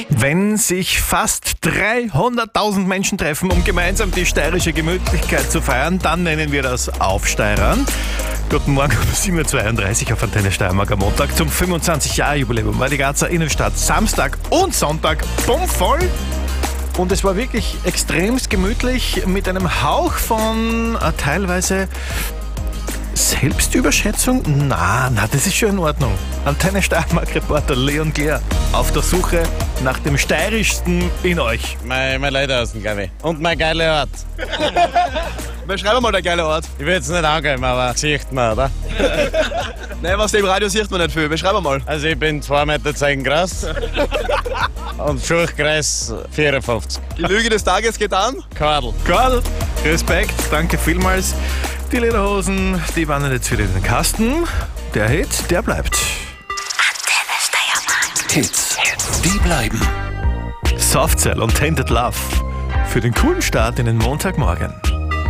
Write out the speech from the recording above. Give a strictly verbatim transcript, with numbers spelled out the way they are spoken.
Wenn sich fast dreihunderttausend Menschen treffen, um gemeinsam die steirische Gemütlichkeit zu feiern, dann nennen wir das Aufsteirern. Guten Morgen um sieben Uhr zweiunddreißig auf Antenne Steiermark am Montag zum fünfundzwanzig-Jahr-Jubiläum war die Grazer Innenstadt Samstag und Sonntag bummvoll. Und es war wirklich extremst gemütlich mit einem Hauch von äh, teilweise Selbstüberschätzung? Na, na, das ist schon in Ordnung. Antenne Steiermark-Reporter Leon Gleer auf der Suche nach dem Steirischsten in euch. Mein, mein Leiterhausen, glaube ich. Und mein geiler Ort. Beschreib mal der geile Ort. Ich will es nicht angeben, aber sieht man, oder? Nein, was im Radio sieht man nicht viel. Beschreib mal. Also ich bin zwei Meter zehn groß und Schuchkreis vierundfünfzig. Die Lüge des Tages geht an. Kadel. Karl, Respekt, danke vielmals. Die Lederhosen, die wandern jetzt wieder in den Kasten. Der Hit, der bleibt. Antenne Steiermark. Hits, die bleiben. Softcell und Tainted Love für den coolen Start in den Montagmorgen.